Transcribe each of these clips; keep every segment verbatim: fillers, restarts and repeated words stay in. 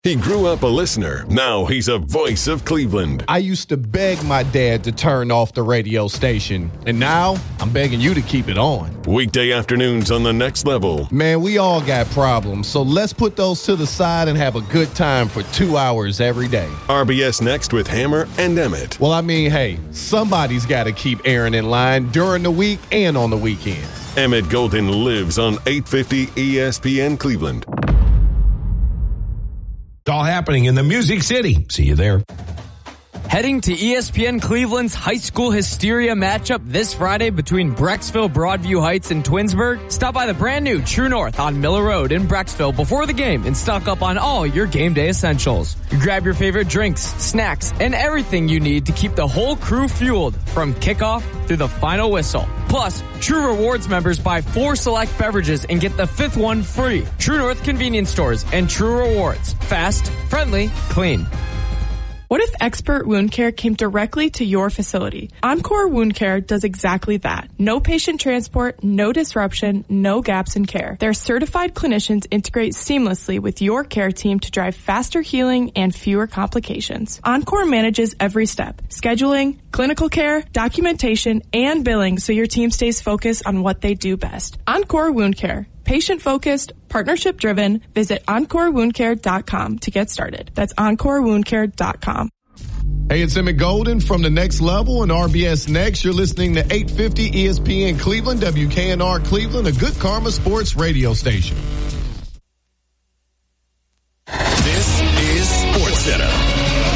He grew up a listener. Now he's a voice of Cleveland. I used to beg my dad to turn off the radio station, and now I'm begging you to keep it on. Weekday afternoons on The Next Level. Man, we all got problems, so let's put those to the side and have a good time for two hours every day. R B S Next with Hammer and Emmett. Well, I mean, hey, somebody's got to keep Aaron in line during the week and on the weekends. Emmett Golden lives on eight fifty E S P N Cleveland. It's all happening in the Music City. See you there. Heading to E S P N Cleveland's High School Hysteria matchup this Friday between Brecksville, Broadview Heights, and Twinsburg. Stop by the brand new True North on Miller Road in Brecksville before the game and stock up on all your game day essentials. Grab your favorite drinks, snacks, and everything you need to keep the whole crew fueled from kickoff through the final whistle. Plus, True Rewards members buy four select beverages and get the fifth one free. True North Convenience Stores and True Rewards. Fast, friendly, clean. What if expert wound care came directly to your facility? Encore Wound Care does exactly that. No patient transport, no disruption, no gaps in care. Their certified clinicians integrate seamlessly with your care team to drive faster healing and fewer complications. Encore manages every step: scheduling, clinical care, documentation, and billing, so your team stays focused on what they do best. Encore Wound Care. Patient-focused, partnership-driven. Visit encore wound care dot com to get started. That's encore wound care dot com. Hey, it's Emmett Golden from The Next Level and R B S Next. You're listening to eight fifty E S P N Cleveland, W K N R Cleveland, a Good Karma Sports radio station. This is SportsCenter.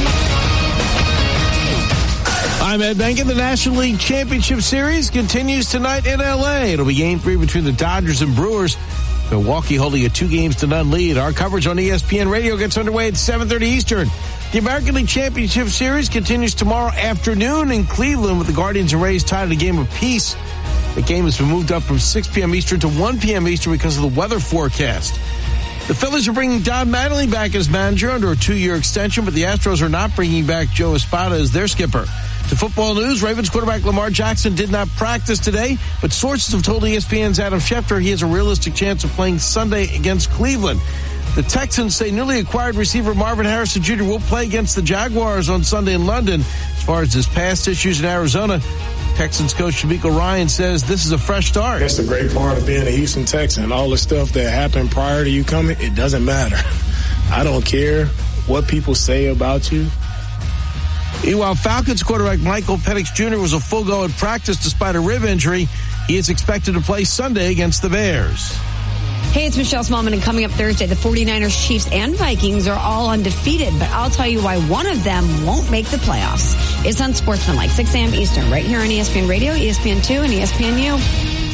I'm Ed Benkin. The National League Championship Series continues tonight in L A. It'll be game three between the Dodgers and Brewers. Milwaukee holding a two games to none lead. Our coverage on E S P N Radio gets underway at seven thirty Eastern. The American League Championship Series continues tomorrow afternoon in Cleveland with the Guardians and Rays tied at a game apiece. The game has been moved up from six p.m. Eastern to one p.m. Eastern because of the weather forecast. The Phillies are bringing Don Mattingly back as manager under a two-year extension, but the Astros are not bringing back Joe Espada as their skipper. To football news, Ravens quarterback Lamar Jackson did not practice today, but sources have told E S P N's Adam Schefter he has a realistic chance of playing Sunday against Cleveland. The Texans say newly acquired receiver Marvin Harrison Junior will play against the Jaguars on Sunday in London. As far as his past issues in Arizona, Texans coach D'Amico Ryan says this is a fresh start. That's the great part of being a Houston Texan. All the stuff that happened prior to you coming, it doesn't matter. I don't care what people say about you. Meanwhile, Falcons quarterback Michael Penix Junior was a full go at practice despite a rib injury. He is expected to play Sunday against the Bears. Hey, it's Michelle Smallman, and coming up Thursday, the 49ers, Chiefs, and Vikings are all undefeated, but I'll tell you why one of them won't make the playoffs. It's on Sportsmanlike, six a.m. Eastern, right here on E S P N Radio, E S P N two, and E S P N U.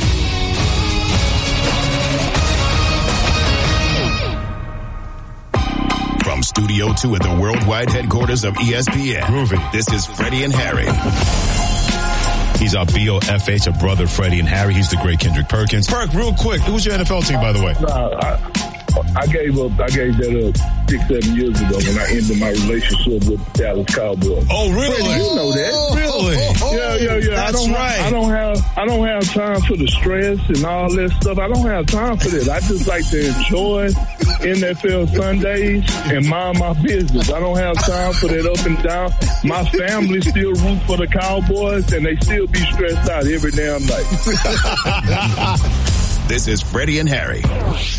From Studio two at the worldwide headquarters of E S P N, Groovy. This is Freddie and Harry. He's our B O F H, a brother, Freddie and Harry. He's the great Kendrick Perkins. Perk, real quick, who's your N F L team, by the way? Nah, I, I gave up. I gave that up six, seven years ago when I ended my relationship with Dallas Cowboys. Oh, really? Freddie, you know that? Oh, really? Yeah, yeah, yeah. That's I don't, right. I don't have. I don't have time for the stress and all that stuff. I don't have time for that. I just like to enjoy N F L Sundays and mind my business. I don't have time for that up and down. My family still root for the Cowboys, and they still be stressed out every damn night. This is Freddie and Harry.